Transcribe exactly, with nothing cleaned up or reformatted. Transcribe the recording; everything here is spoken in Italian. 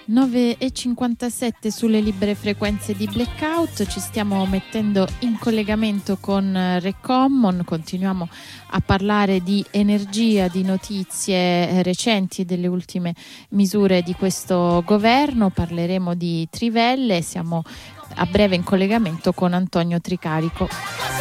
nove e cinquantasette sulle libere frequenze di Blackout, ci stiamo mettendo in collegamento con Recommon, continuiamo a parlare di energia, di notizie recenti e delle ultime misure di questo governo, parleremo di trivelle, siamo a breve in collegamento con Antonio Tricarico.